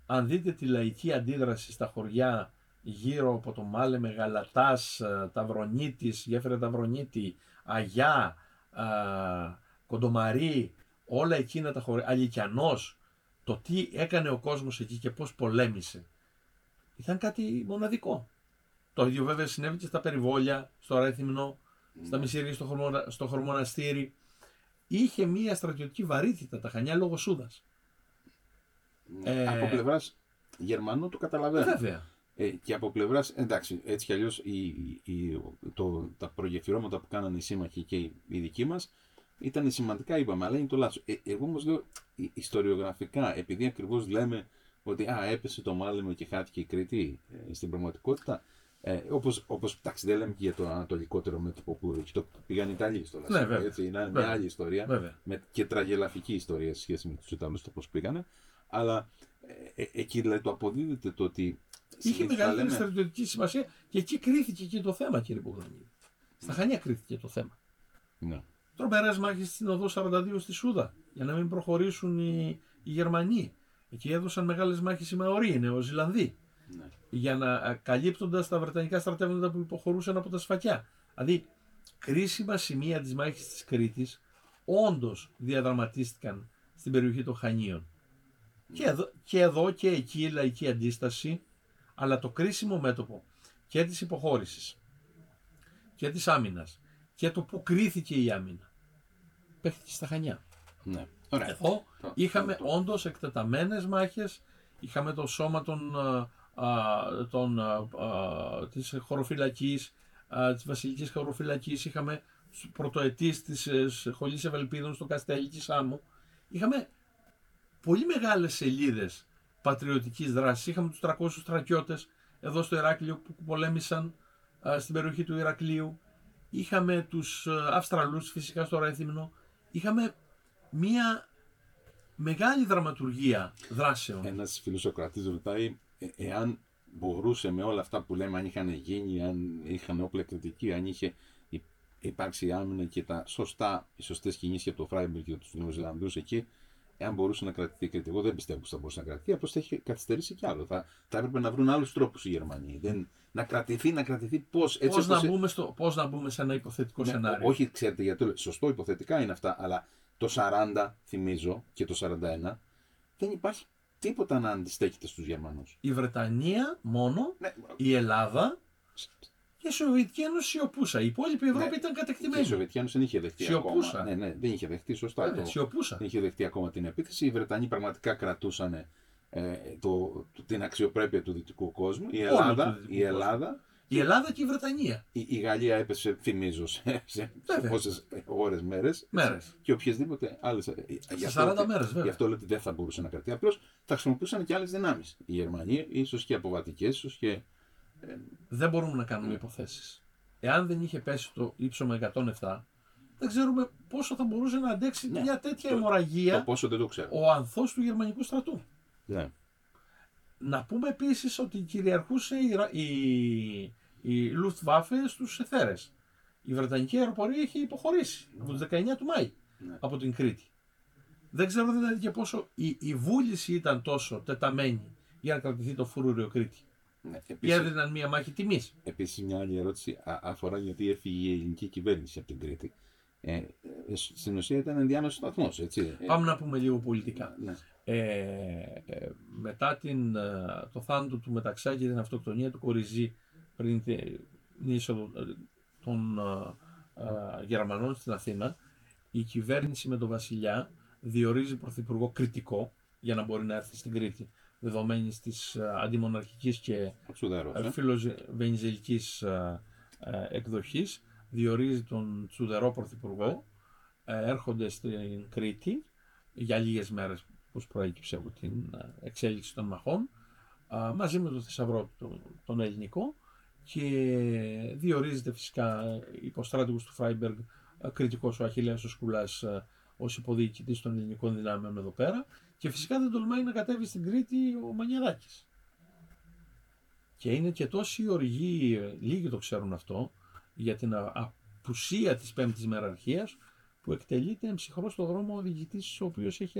αν δείτε τη λαϊκή αντίδραση στα χωριά γύρω από το Μάλεμε, Γαλατάς, Ταυρονίτης, Γέφυρα Ταυρονίτη, Αγιά, Κοντομαρί, όλα εκείνα τα χωριά, Αλικιανός, το τι έκανε ο κόσμος εκεί και πώς πολέμησε, ήταν κάτι μοναδικό. Το ίδιο βέβαια συνέβη και στα περιβόλια, στο Ρέθυμνο, στα Μισήρια, στο Χορμοναστήρι. Είχε μία στρατιωτική βαρύτητα τα Χανιά λόγω Σούδας. Από πλευράς Γερμανού το καταλαβαίνω. Βέβαια. Και από πλευράς, εντάξει, έτσι κι αλλιώς τα προγεφυρώματα που κάνανε οι σύμμαχοι και οι δικοί μας ήταν σημαντικά, είπαμε, αλλά είναι το λάθος. Εγώ όμως λέω ιστοριογραφικά, επειδή ακριβώς λέμε ότι έπεσε το Μάλεμο και χάθηκε η Κρήτη, στην πραγματικότητα, όπως εντάξει, δεν λέμε και για το ανατολικότερο μέτωπο που πήγαν οι Ιταλοί στο Λασσικό, έτσι, είναι μια άλλη ιστορία, και τραγελαφική ιστορία σε σχέση με τους Ιταλούς, το πώς πήγανε, αλλά εκεί δηλαδή το αποδίδεται το ότι είχε μεγαλύτερη στρατιωτική σημασία και εκεί κρίθηκε και το θέμα, κύριε Μπογδανίδη. Στα Χανιά κρίθηκε το θέμα. Ναι. Τρομερές μάχες στην οδό 42 στη Σούδα, για να μην προχωρήσουν οι Γερμανοί. Εκεί έδωσαν μεγάλες μάχες οι Μαωροί, οι Νεοζηλανδοί. Ναι. Για να καλύπτοντας τα βρετανικά στρατεύματα που υποχωρούσαν από τα σφακιά. Δηλαδή, κρίσιμα σημεία της μάχης της Κρήτης όντως διαδραματίστηκαν στην περιοχή των Χανίων. Και εδώ και εκεί η λαϊκή αντίσταση, αλλά το κρίσιμο μέτωπο και της υποχώρησης και της άμυνας και το που κρίθηκε η άμυνα παίχτηκε στα Χανιά. Ναι. Ωραία. Εδώ είχαμε όντως εκτεταμένες μάχες, είχαμε το σώμα της χωροφυλακής, της βασιλικής χωροφυλακής, είχαμε πρωτοετής της σχολής Ευελπίδων στο Καστέλι της Σάμου, είχαμε πολύ μεγάλες σελίδες πατριωτικής δράσης. Είχαμε τους 300 στρατιώτες εδώ στο Ηράκλειο που πολέμησαν στην περιοχή του Ηρακλείου. Είχαμε τους Αυστραλούς φυσικά στο Ρέθυμνο. Είχαμε μία μεγάλη δραματουργία δράσεων. Ένας φιλοσοκρατής ρωτάει εάν μπορούσε με όλα αυτά που λέμε, αν είχαν γίνει, αν είχαν όπλα εκρητική, αν είχε υπάρξει άμυνα και οι σωστές κινήσεις από το Φράιμπουργκ και τους Νεοζηλανδούς εκεί, εάν μπορούσε να κρατηθεί η Κρήτη. Εγώ δεν πιστεύω πως θα μπορούσε να κρατηθεί, απλώς θα έχει καθυστερήσει κι άλλο. Θα έπρεπε να βρουν άλλους τρόπους οι Γερμανοί. Να κρατηθεί πώς. Πώς να μπούμε σε ένα υποθετικό σενάριο. Όχι, ξέρετε γιατί το λέω. Σωστό, υποθετικά είναι αυτά, αλλά το 40, θυμίζω, και το 41, δεν υπάρχει τίποτα να αντιστέκεται στους Γερμανούς. Η Βρετανία μόνο, η Ελλάδα και η Σοβιετική Ένωση σιωπούσα. Η υπόλοιπη Ευρώπη ήταν κατεκτημένη. Η Σοβιετική Ένωση δεν είχε δεχτεί ακόμα. Ναι, δεν είχε δεχτεί, σωστά. Δεν είχε δεχτεί ακόμα την επίθεση. Οι Βρετανοί πραγματικά κρατούσαν την αξιοπρέπεια του δυτικού κόσμου. Η Ελλάδα και η Βρετανία. Η Γαλλία έπεσε, θυμίζω, σε πόσες ώρες, μέρες. Και οποιασδήποτε άλλες. Σε 40 μέρες, βέβαια. Γι' αυτό λέω ότι δεν θα μπορούσε να κρατήσει. Απλώς θα χρησιμοποιούσαν και άλλες δυνάμεις. Η Γερμανία, ίσως και αποβατικές, ίσως και. Δεν μπορούμε να κάνουμε υποθέσεις. Εάν δεν είχε πέσει το ύψωμα 107, δεν ξέρουμε πόσο θα μπορούσε να αντέξει μια τέτοια αιμορραγία. Το πόσο δεν το ξέρω. Ο ανθός του γερμανικού στρατού. Ναι. Να πούμε επίσης ότι κυριαρχούσε η Luftwaffe στους εθέρες. Η Βρετανική αεροπορία είχε υποχωρήσει από τις 19 του Μάη από την Κρήτη. Δεν ξέρω δηλαδή και πόσο η βούληση ήταν τόσο τεταμένη για να κρατηθεί το φρούριο Κρήτη. Ναι, ή έδιναν μια μάχη τιμής. Επίσης, μια άλλη ερώτηση αφορά γιατί έφυγε η ελληνική κυβέρνηση από την Κρήτη. Στην ουσία ήταν ενδιάμεσος σταθμός, έτσι. Πάμε να πούμε λίγο πολιτικά. Ναι. Μετά το θάνατο του Μεταξάκη και την αυτοκτονία του Κοριζή πριν την είσοδο των Γερμανών στην Αθήνα, η κυβέρνηση με τον Βασιλιά διορίζει πρωθυπουργό κριτικό για να μπορεί να έρθει στην Κρήτη, δεδομένης της αντιμοναρχικής και φιλοβενιζελικής εκδοχής. Διορίζει τον Τσουδερό πρωθυπουργό, έρχονται στην Κρήτη για λίγες μέρες που προέκυψε από την εξέλιξη των μαχών, μαζί με τον θησαυρό τον ελληνικό, και διορίζεται φυσικά υποστράτηγος του Φράιμπεργκ κριτικός ο Αχιλλέας ο Σκουλάς ως υποδιοικητής των ελληνικών δυνάμεων εδώ πέρα, και φυσικά δεν τολμάει να κατέβει στην Κρήτη ο Μανιαδάκης. Και είναι και τόσοι οργοί, λίγοι το ξέρουν αυτό, για την απουσία της πέμπτης μεραρχίας, που εκτελείται ψυχρό στο δρόμο ο διοικητής ο οποίος έχει